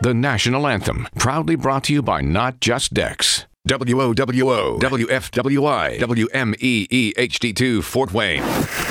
The national anthem, proudly brought to you by Not Just Decks. WOWO, WFWI, WMEE HD2 Fort Wayne.